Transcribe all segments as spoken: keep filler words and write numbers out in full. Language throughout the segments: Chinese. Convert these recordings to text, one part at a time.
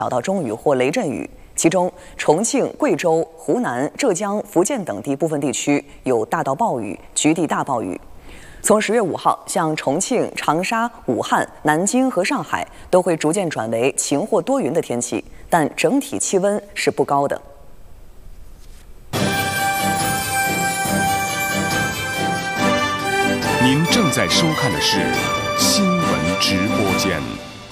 小到中雨或雷阵雨，其中重庆、贵州、湖南、浙江、福建等地部分地区有大到暴雨，局地大暴雨。从十月五号，像重庆、长沙、武汉、南京和上海都会逐渐转为晴或多云的天气，但整体气温是不高的。 您正在收看的是新闻直播间。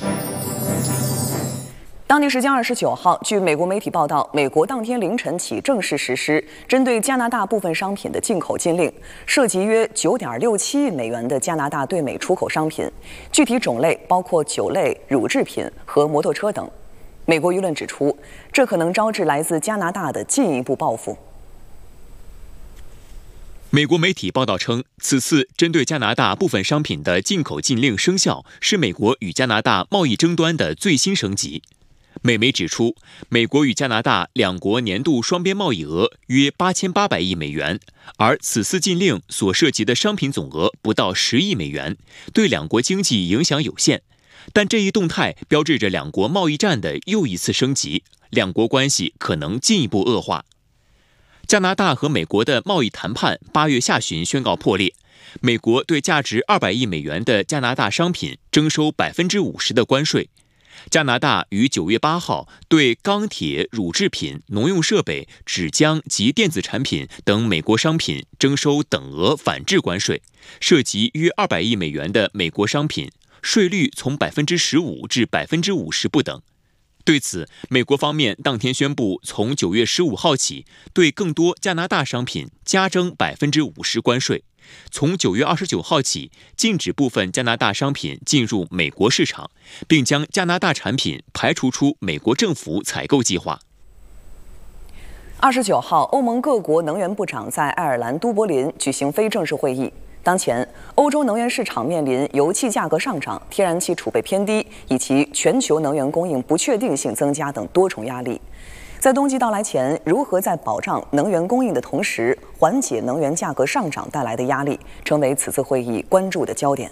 当地时间二十九号，据美国媒体报道，美国当天凌晨起正式实施针对加拿大部分商品的进口禁令，涉及约九点六七亿美元的加拿大对美出口商品，具体种类包括酒类、乳制品和摩托车等。美国舆论指出，这可能招致来自加拿大的进一步报复。 美国媒体报道称，此次针对加拿大部分商品的进口禁令生效，是美国与加拿大贸易争端的最新升级。美媒指出，美国与加拿大两国年度双边贸易额约八千八百亿美元，而此次禁令所涉及的商品总额不到十亿美元，对两国经济影响有限。但这一动态标志着两国贸易战的又一次升级，两国关系可能进一步恶化。加拿大和美国的贸易谈判八月下旬宣告破裂，美国对价值二百亿美元的加拿大商品征收百分之五十的关税。加拿大于九月八号对钢铁、乳制品、农用设备、纸浆及电子产品等美国商品征收等额反制关税，涉及约二百亿美元的美国商品，税率从百分之十五至百分之五十不等。对此，美国方面当天宣布，从九月十五号起，对更多加拿大商品加征百分之五十关税。从九月二十九号起，禁止部分加拿大商品进入美国市场，并将加拿大产品排除出美国政府采购计划。 二十九号，欧盟各国能源部长在爱尔兰都柏林举行非正式会议。当前，欧洲能源市场面临油气价格上涨、天然气储备偏低以及全球能源供应不确定性增加等多重压力。在冬季到来前，如何在保障能源供应的同时，缓解能源价格上涨带来的压力，成为此次会议关注的焦点。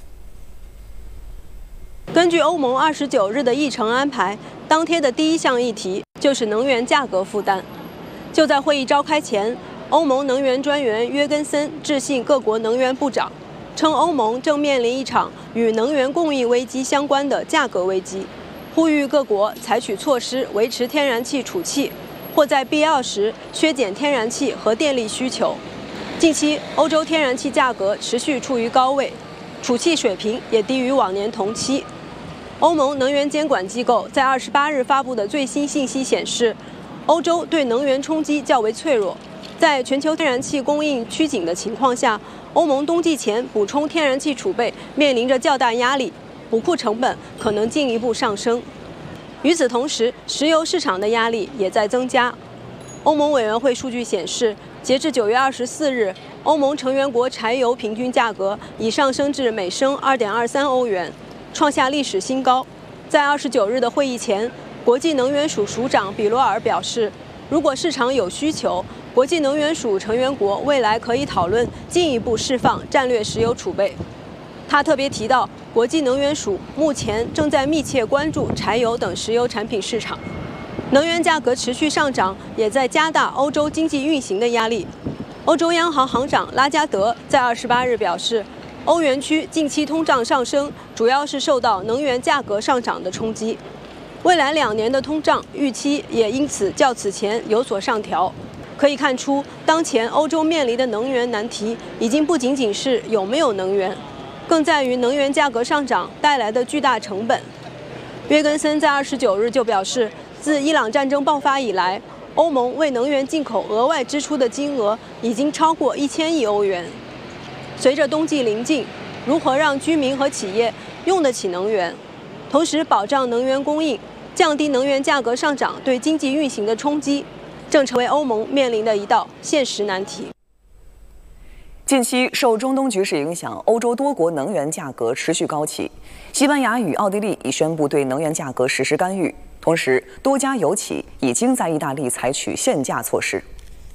根据欧盟二十九日的议程安排，当天的第一项议题就是能源价格负担。就在会议召开前，欧盟能源专员约根森致信各国能源部长，称欧盟正面临一场与能源供应危机相关的价格危机。呼吁各国采取措施维持天然气储气，或在必要时削减天然气和电力需求。近期，欧洲天然气价格持续处于高位，储气水平也低于往年同期。欧盟能源监管机构在二十八日发布的最新信息显示，欧洲对能源冲击较为脆弱。在全球天然气供应趋紧的情况下，欧盟冬季前补充天然气储备面临着较大压力。补库成本可能进一步上升。与此同时，石油市场的压力也在增加。欧盟委员会数据显示，截至九月二十四日，欧盟成员国柴油平均价格已上升至每升二点二三欧元，创下历史新高。在二十九日的会议前，国际能源署署长比罗尔表示，如果市场有需求，国际能源署成员国未来可以讨论进一步释放战略石油储备。他特别提到，国际能源署目前正在密切关注柴油等石油产品市场。能源价格持续上涨，也在加大欧洲经济运行的压力。欧洲央行行长拉加德在二十八日表示，欧元区近期通胀上升主要是受到能源价格上涨的冲击。未来两年的通胀预期也因此较此前有所上调。可以看出，当前欧洲面临的能源难题已经不仅仅是有没有能源，更在于能源价格上涨带来的巨大成本。约根森在二十九日就表示，自伊朗战争爆发以来，欧盟为能源进口额外支出的金额已经超过一千亿欧元。随着冬季临近，如何让居民和企业用得起能源，同时保障能源供应，降低能源价格上涨对经济运行的冲击，正成为欧盟面临的一道现实难题。 近期受中东局势影响，欧洲多国能源价格持续高企。西班牙与奥地利已宣布对能源价格实施干预，同时多家油企已经在意大利采取限价措施。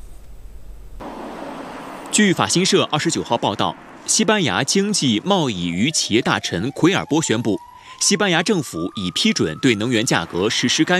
据法新社二十九号报道，西班牙经济、贸易与企业大臣奎尔波宣布， 西班牙政府已批准对能源价格实施干